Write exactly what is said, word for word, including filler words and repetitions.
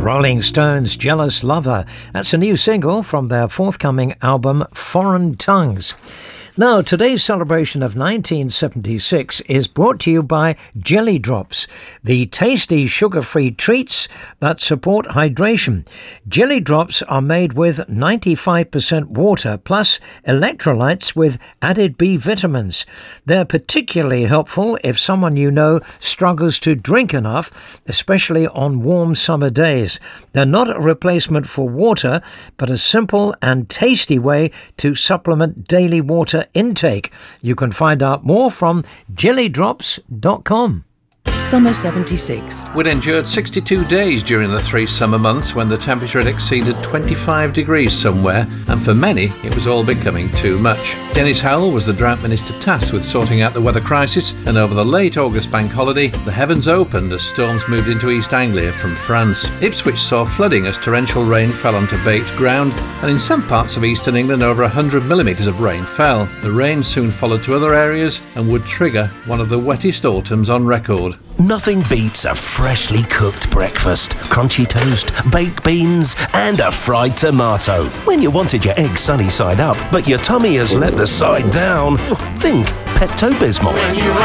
Rolling Stones' Jealous Lover. That's a new single from their forthcoming album Foreign Tongues. Now, today's celebration of nineteen seventy-six is brought to you by Jelly Drops, the tasty sugar-free treats that support hydration. Jelly Drops are made with ninety-five percent water plus electrolytes with added B vitamins. They're particularly helpful if someone you know struggles to drink enough, especially on warm summer days. They're not a replacement for water, but a simple and tasty way to supplement daily water intake. You can find out more from jelly drops dot com. Summer seventy-six. We'd endured sixty-two days during the three summer months when the temperature had exceeded twenty-five degrees somewhere, and for many it was all becoming too much. Dennis Howell was the drought minister tasked with sorting out the weather crisis, and over the late August bank holiday the heavens opened as storms moved into East Anglia from France. Ipswich saw flooding as torrential rain fell onto baked ground, and in some parts of eastern England over one hundred millimetres of rain fell. The rain soon followed to other areas and would trigger one of the wettest autumns on record. Nothing beats a freshly cooked breakfast, crunchy toast, baked beans and a fried tomato. When you wanted your eggs sunny side up, but your tummy has let the side down, think Pepto-Bismol.